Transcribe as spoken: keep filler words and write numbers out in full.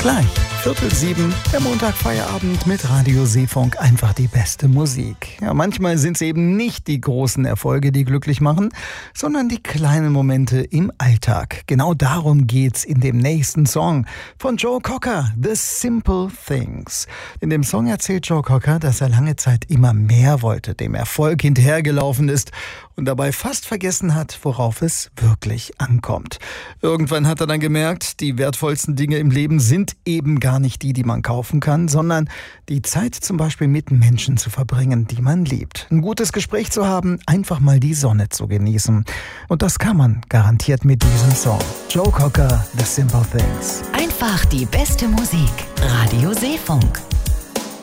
Gleich, Viertel sieben, der Montagfeierabend mit Radio Seefunk, einfach die beste Musik. Ja, manchmal sind es eben nicht die großen Erfolge, die glücklich machen, sondern die kleinen Momente im Alltag. Genau darum geht's in dem nächsten Song von Joe Cocker, The Simple Things. In dem Song erzählt Joe Cocker, dass er lange Zeit immer mehr wollte, dem Erfolg hinterhergelaufen ist und dabei fast vergessen hat, worauf es wirklich ankommt. Irgendwann hat er dann gemerkt, die wertvollsten Dinge im Leben sind eben gar nicht die, die man kaufen kann, sondern die Zeit zum Beispiel mit Menschen zu verbringen, die man liebt. Ein gutes Gespräch zu haben, einfach mal die Sonne zu genießen. Und das kann man garantiert mit diesem Song. Joe Cocker, The Simple Things. Einfach die beste Musik. Radio Seefunk.